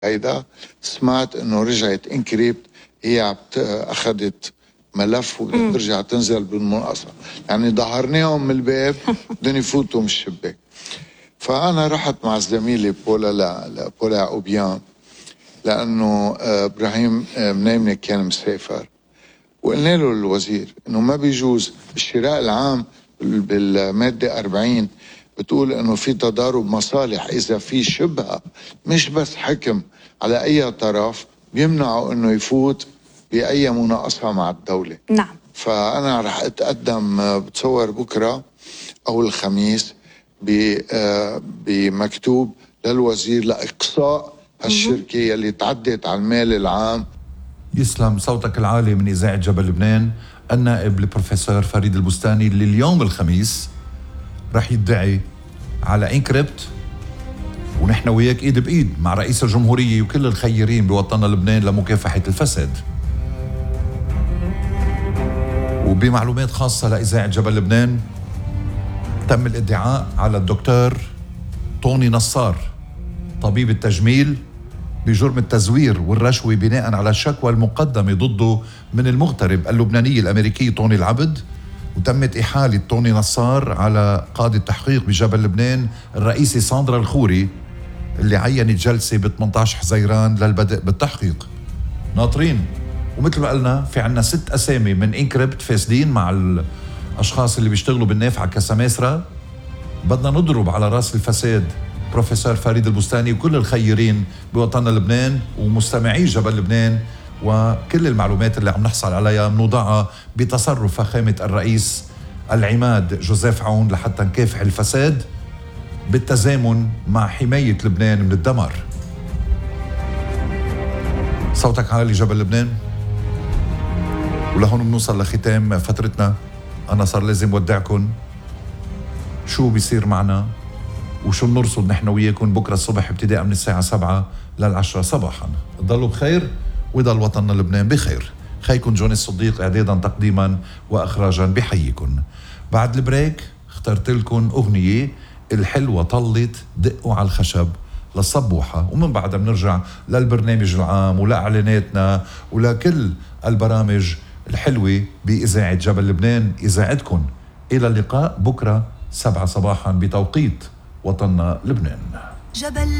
هيدا سمعت انه رجعت انكريبت، هي اخذت ملف وبدها ترجع تنزل بالمناقصه، يعني ظهرناهم من الباب بدهم يفوتوا من الشباك. فانا رحت مع زميلي بولا يعقوبيان، لانه ابراهيم منيمنه كان مسافر، وقلنا له الوزير انه ما بيجوز الشراء العام بالماده 40 بتقول انه في تضارب مصالح، اذا في شبهه مش بس حكم على اي طرف بيمنعوا انه يفوت باي مناقصه مع الدوله. نعم. فانا رح اتقدم بتصور بكره او الخميس بمكتوب للوزير لاقصاء هالشركه يلي تعدت على المال العام. يسلم صوتك العالي من إذاعة جبل لبنان النائب البروفيسور فريد البستاني، اللي اليوم الخميس رح يدعي على انكريبت، ونحن وياك ايد بايد مع رئيس الجمهورية وكل الخيرين بوطننا لبنان لمكافحة الفساد. وبمعلومات خاصة لإذاعة جبل لبنان، تم الادعاء على الدكتور طوني نصار طبيب التجميل بجرم التزوير والرشوة بناء على الشكوى المقدمة ضده من المغترب اللبناني الأمريكي طوني العبد. وتمت إحالة طوني نصار على قاضي التحقيق بجبل لبنان الرئيسة ساندرا الخوري، اللي عينت جلسة ب 18 حزيران للبدء بالتحقيق. ناطرين، ومثل ما قلنا في عنا 6 أسامي من انكريبت فاسدين مع الأشخاص اللي بيشتغلوا بالنافعة كسماسرة. بدنا نضرب على راس الفساد بروفيسور فريد البستاني وكل الخيرين بوطننا لبنان ومستمعي جبل لبنان، وكل المعلومات اللي عم نحصل عليها بنوضعها بتصرف فخامة الرئيس العماد جوزيف عون لحتى نكافح الفساد بالتزامن مع حماية لبنان من الدمار. صوتك عالي جبل لبنان. ولهون بنوصل لختام فترتنا. أنا صار لازم ودعكم. شو بيصير معنا وشو بنرصد نحن وياكم بكرة الصبح ابتداء من الساعة 7 لل10 صباحا. ضلوا بخير ويضل وطننا لبنان بخير. خيكم جوني الصديق إعدادا تقديما وإخراجا بحييكم. بعد البريك اخترت لكم أغنية الحلوة طلت دقوا على الخشب للصبوحة، ومن بعدها بنرجع للبرنامج العام ولإعلاناتنا ولكل البرامج الحلوة بإذاعة جبل لبنان إذاعتكم. إلى اللقاء بكرة 7 صباحا بتوقيت وطننا لبنان. جبل